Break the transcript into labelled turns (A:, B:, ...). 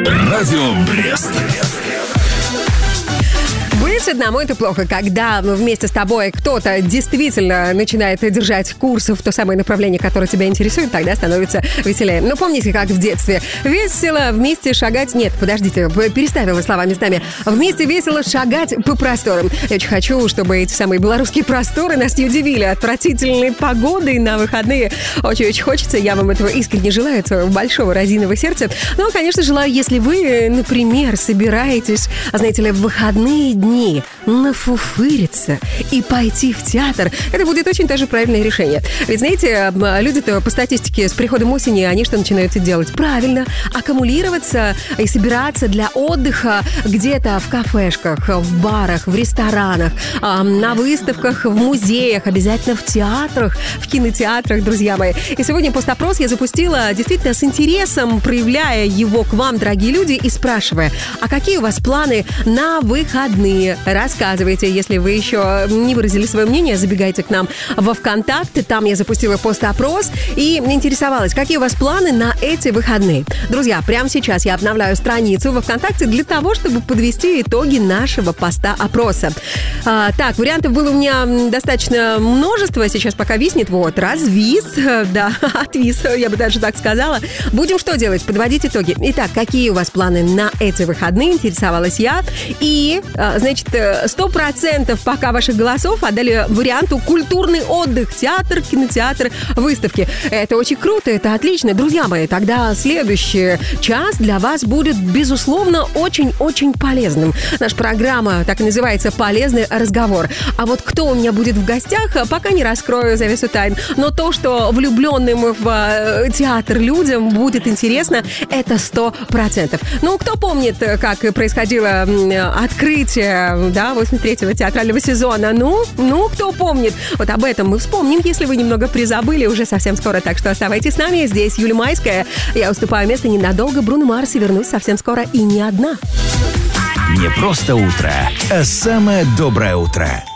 A: Радио Брест.
B: Быть одному — это плохо. Когда вместе с тобой кто-то действительно начинает держать курс в то самое направление, которое тебя интересует, тогда становится веселее. Но помните, как в детстве? Весело вместе шагать... Нет, подождите, переставила слова местами. Вместе весело шагать по просторам. Я очень хочу, чтобы эти самые белорусские просторы нас не удивили отвратительной погодой на выходные. Очень-очень хочется. Я вам этого искренне желаю, от своего большого разиного сердца. Ну, конечно, желаю, если вы, например, собираетесь, знаете ли, в выходные дни нафуфыриться и пойти в театр, это будет очень даже правильное решение. Ведь, знаете, люди-то по статистике с приходом осени, они что начинают делать? Правильно, аккумулироваться и собираться для отдыха где-то в кафешках, в барах, в ресторанах, на выставках, в музеях, обязательно в театрах, в кинотеатрах, друзья мои. И сегодня постопрос я запустила действительно с интересом, проявляя его к вам, дорогие люди, и спрашивая, а какие у вас планы на выходные? Рассказывайте, если вы еще не выразили свое мнение, забегайте к нам во ВКонтакте, там я запустила пост-опрос и интересовалась, какие у вас планы на эти выходные. Друзья, прямо сейчас я обновляю страницу во ВКонтакте для того, чтобы подвести итоги нашего поста-опроса. Так, вариантов было у меня достаточно множество, сейчас пока виснет, вот, развис, да, отвис, я бы даже так сказала. Будем что делать? Подводить итоги. Итак, какие у вас планы на эти выходные, интересовалась я, и, значит, 100% пока ваших голосов отдали варианту культурный отдых, театр, кинотеатр, выставки. Это очень круто, это отлично. Друзья мои, тогда следующий час для вас будет, безусловно, очень-очень полезным. Наша программа так и называется «Полезный разговор». А вот кто у меня будет в гостях, пока не раскрою завесу тайн. Но то, что влюбленным в театр людям будет интересно, это 100%. Ну, кто помнит, как происходило открытие, да, 83-го театрального сезона. Ну, кто помнит? Вот об этом мы вспомним, если вы немного призабыли, уже совсем скоро. Так что оставайтесь с нами. Здесь Юлия Майская. Я уступаю место ненадолго Бруно Марс и вернусь совсем скоро и не одна.
A: Не просто утро, а самое доброе утро.